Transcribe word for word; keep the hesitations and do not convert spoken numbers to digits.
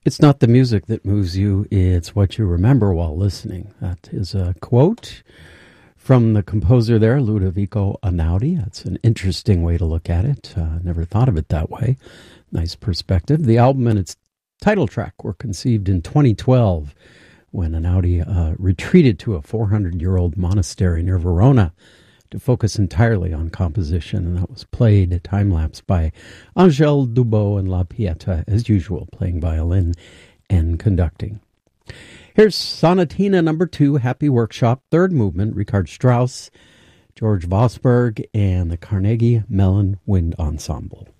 It's not the music that moves you, it's what you remember while listening. That is a quote from the composer there, Ludovico Einaudi. That's an interesting way to look at it. Uh, never thought of it that way. Nice perspective. The album and its title track were conceived in twenty twelve when Einaudi uh, retreated to a four hundred year old monastery near Verona to focus entirely on composition, and that was played time-lapse by Angèle Dubot and La Pieta, as usual, playing violin and conducting. Here's Sonatina number two, Happy Workshop, third movement, Richard Strauss, George Vosburgh, and the Carnegie Mellon Wind Ensemble.